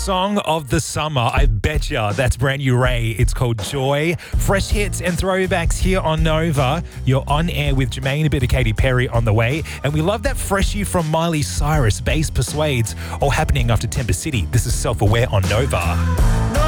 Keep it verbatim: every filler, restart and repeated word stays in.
song of the summer. I betcha. That's brand new Ray. It's called Joy. Fresh hits and throwbacks here on Nova. You're on air with Jermaine, a bit of Katy Perry on the way. And we love that freshie from Miley Cyrus, Bass Persuades, all happening after Temper City. This is Self-Aware on Nova.